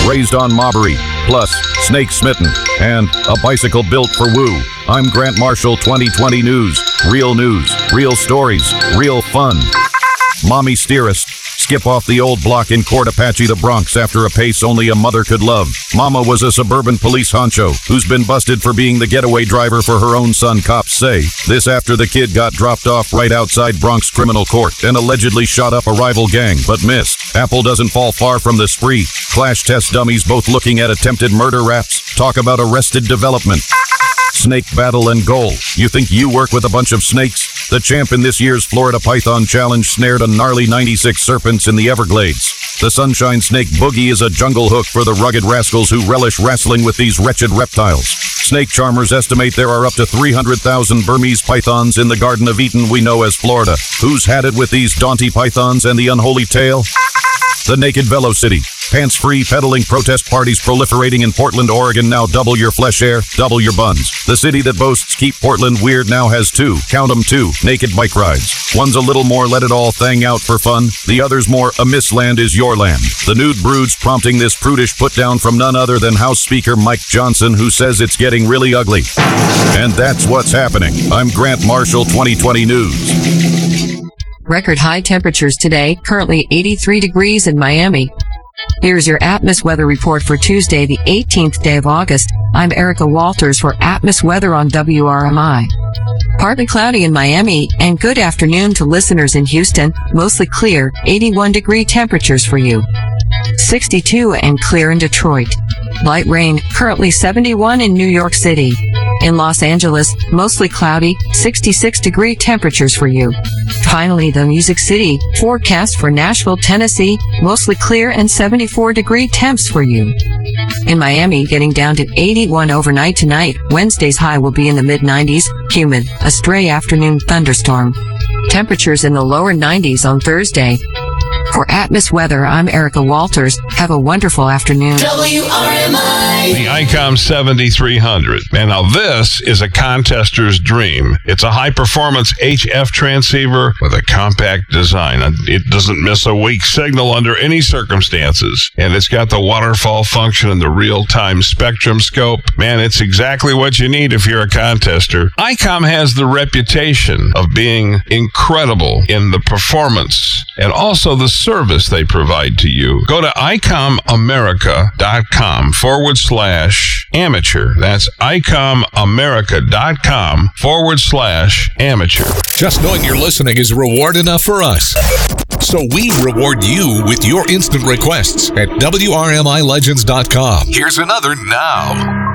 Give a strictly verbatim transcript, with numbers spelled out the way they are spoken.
raised on mobbery, plus snake smitten, and a bicycle built for woo. I'm Grant Marshall, twenty twenty News. Real news, real stories, real fun. Mommy Steerist. Skip off the old block in Court-Apache, the Bronx, after a pace only a mother could love. Mama was a suburban police honcho who's been busted for being the getaway driver for her own son, cops say. This after the kid got dropped off right outside Bronx criminal court and allegedly shot up a rival gang, but missed. Apple doesn't fall far from the spree. Clash test dummies both looking at attempted murder raps. Talk about arrested development. Snake battle and goal. You think you work with a bunch of snakes? The champ in this year's Florida Python Challenge snared a gnarly ninety-six serpents in the Everglades. The Sunshine Snake Boogie is a jungle hook for the rugged rascals who relish wrestling with these wretched reptiles. Snake charmers estimate there are up to three hundred thousand Burmese pythons in the Garden of Eden we know as Florida. Who's had it with these daunty pythons and the unholy tail? The Naked Velocity. Pants-free pedaling protest parties proliferating in Portland, Oregon. Now double your flesh air, double your buns. The city that boasts Keep Portland Weird now has two, count 'em two, naked bike rides. One's a little more let it all thang out for fun. The other's more a Miss Land is your land. The nude broods prompting this prudish put-down from none other than House Speaker Mike Johnson, who says it's getting really ugly. And that's what's happening. I'm Grant Marshall, twenty twenty News. Record high temperatures today, currently eighty-three degrees in Miami. Here's your Atmos weather report for Tuesday, the eighteenth day of August. I'm Erica Walters for Atmos Weather on W R M I. Partly cloudy in Miami, and good afternoon to listeners in Houston. Mostly clear, eighty-one degree temperatures for you. sixty-two and clear in Detroit. Light rain, currently seventy-one in New York City. In Los Angeles, mostly cloudy, sixty-six degree temperatures for you. Finally, the Music City, forecast for Nashville, Tennessee, mostly clear and seventy-four degree temps for you. In Miami, getting down to eighty-one overnight tonight. Wednesday's high will be in the mid nineties, humid, a stray afternoon thunderstorm. Temperatures in the lower nineties on Thursday. For Atmos Weather, I'm Erica Walters. Have a wonderful afternoon. W R M I. The ICOM seventy-three hundred. And now this is a contester's dream. It's a high-performance H F transceiver with a compact design. It doesn't miss a weak signal under any circumstances. And it's got the waterfall function and the real-time spectrum scope. Man, it's exactly what you need if you're a contester. ICOM has the reputation of being incredible in the performance and also the service they provide to you. Go to icomamerica.com forward slash amateur. That's icomamerica.com forward slash amateur. Just knowing you're listening is reward enough for us. So we reward you with your instant requests at W R M I legends dot com. Here's another now.